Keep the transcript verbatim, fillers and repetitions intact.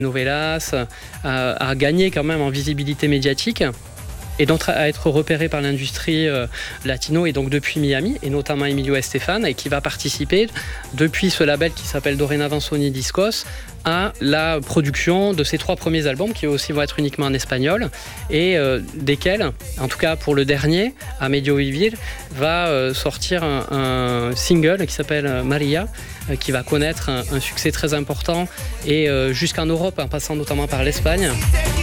Novelas, a, a gagné quand même en visibilité médiatique et donc à être repéré par l'industrie euh, latino et donc depuis Miami et notamment Emilio Estefan et qui va participer depuis ce label qui s'appelle dorénavant Sony Discos à la production de ces trois premiers albums qui aussi vont être uniquement en espagnol et euh, desquels, en tout cas pour le dernier, à Medio Vivir, va euh, sortir un, un single qui s'appelle Maria euh, qui va connaître un, un succès très important et euh, jusqu'en Europe en passant notamment par l'Espagne.